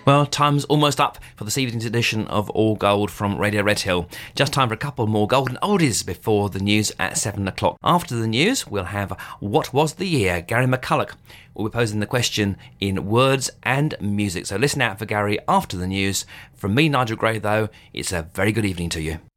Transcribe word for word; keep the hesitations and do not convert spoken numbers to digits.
Well, time's almost up for this evening's edition of All Gold from Radio Redhill. Just time for a couple more golden oldies before the news at seven o'clock. After the news, we'll have What Was the Year? Gary McCulloch will be posing the question in words and music. So listen out for Gary after the news. From me, Nigel Gray, though, it's a very good evening to you.